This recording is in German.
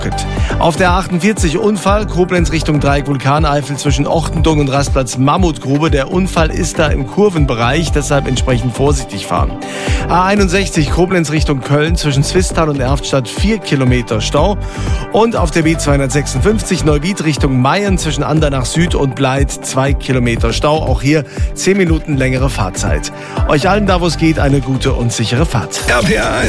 Auf der 48 Unfall, Koblenz Richtung Dreieck Vulkaneifel zwischen Ochtendung und Rastplatz Mammutgrube. Der Unfall ist da im Kurvenbereich, deshalb entsprechend vorsichtig fahren. A61 Koblenz Richtung Köln zwischen Swisttal und Erftstadt 4 Kilometer Stau. Und auf der B256 Neuwied Richtung Mayen zwischen Andernach Süd und Bleit 2 Kilometer Stau. Auch hier 10 Minuten längere Fahrzeit. Euch allen da, wo es geht, eine gute und sichere Fahrt. RPR 1.